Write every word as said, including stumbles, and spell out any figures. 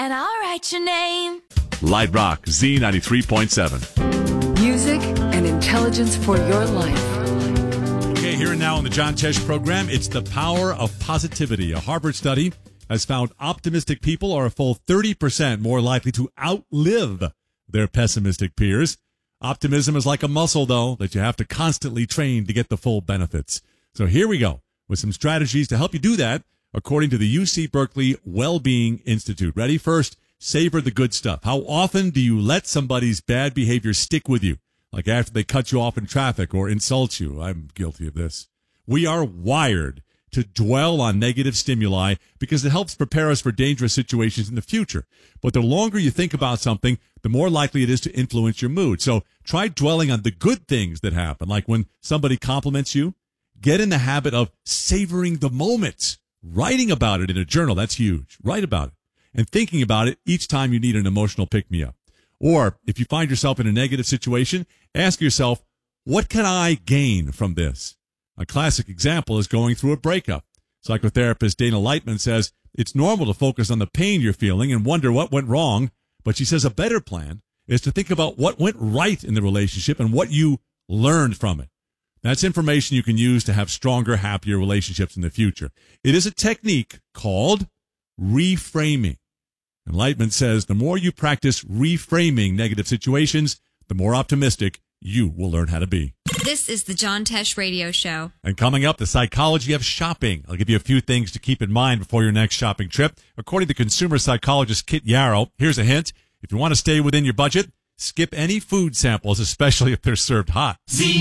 and I'll write your name. Light Rock Z ninety-three point seven. Music and intelligence for your life. Okay, here and now on the John Tesh program, it's the power of positivity. A Harvard study has found optimistic people are a full thirty percent more likely to outlive their pessimistic peers. Optimism is like a muscle, though, that you have to constantly train to get the full benefits. So here we go with some strategies to help you do that, according to the U C Berkeley Wellbeing Institute. Ready? First, savor the good stuff. How often do you let somebody's bad behavior stick with you? Like after they cut you off in traffic or insult you. I'm guilty of this. We are wired to dwell on negative stimuli because it helps prepare us for dangerous situations in the future. But the longer you think about something, the more likely it is to influence your mood. So try dwelling on the good things that happen. Like when somebody compliments you, get in the habit of savoring the moments, writing about it in a journal. That's huge. Write about it and thinking about it each time you need an emotional pick-me-up. Or if you find yourself in a negative situation, ask yourself, what can I gain from this? A classic example is going through a breakup. Psychotherapist Dana Lightman says it's normal to focus on the pain you're feeling and wonder what went wrong, but she says a better plan is to think about what went right in the relationship and what you learned from it. That's information you can use to have stronger, happier relationships in the future. It is a technique called reframing. And Lightman says the more you practice reframing negative situations, the more optimistic you will learn how to be. This is the John Tesh Radio Show. And coming up, the psychology of shopping. I'll give you a few things to keep in mind before your next shopping trip. According to consumer psychologist Kit Yarrow, here's a hint. If you want to stay within your budget, skip any food samples, especially if they're served hot. Z